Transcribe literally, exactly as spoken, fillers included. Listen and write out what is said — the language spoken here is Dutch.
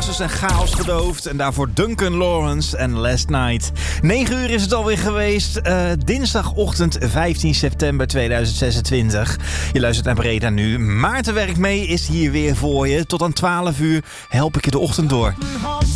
Roses en Chaos gedoofd. En daarvoor Duncan Lawrence en Last Night. negen uur is het alweer geweest. Uh, dinsdagochtend vijftien september tweeduizend zesentwintig. Je luistert naar Breda Nu. Maarten Werk mee is hier weer voor je. Tot aan twaalf uur help ik je de ochtend door.